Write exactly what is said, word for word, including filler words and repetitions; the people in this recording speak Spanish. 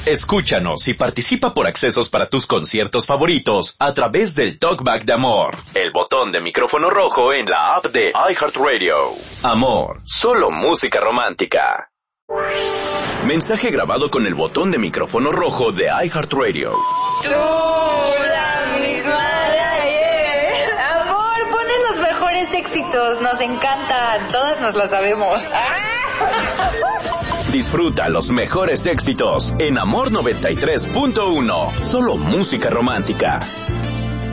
Escúchanos y participa por accesos para tus conciertos favoritos a través del Talkback de Amor, el botón de micrófono rojo en la app de iHeartRadio. Amor, solo música romántica. Mensaje grabado con el botón de micrófono rojo de iHeartRadio. Tú, la misma de ayer. Amor, ponen los mejores éxitos, nos encantan, todas nos las sabemos. Disfruta los mejores éxitos en Amor noventa y tres punto uno. Solo música romántica.